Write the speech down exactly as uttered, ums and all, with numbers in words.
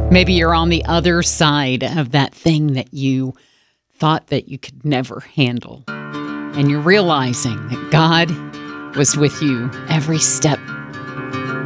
Maybe you're on the other side of that thing that you thought that you could never handle. And you're realizing that God was with you every step